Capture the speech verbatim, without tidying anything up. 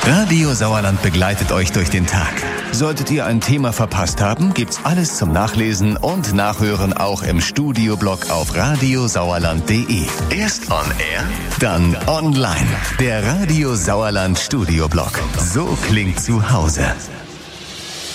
Radio Sauerland begleitet euch durch den Tag. Solltet ihr ein Thema verpasst haben, gibt's alles zum Nachlesen und Nachhören auch im Studioblog auf radiosauerland punkt de. Erst on air, dann online. Der Radio Sauerland Studioblog. So klingt zu Hause.